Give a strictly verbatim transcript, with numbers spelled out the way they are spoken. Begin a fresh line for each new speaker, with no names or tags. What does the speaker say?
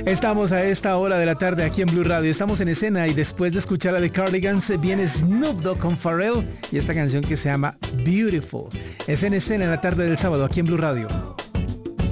Estamos a esta hora de la tarde aquí en Blue Radio. Estamos en escena y después de escuchar a The Cardigans viene Snoop Dogg con Pharrell y esta canción que se llama Beautiful. Es en escena en la tarde del sábado aquí en Blue Radio.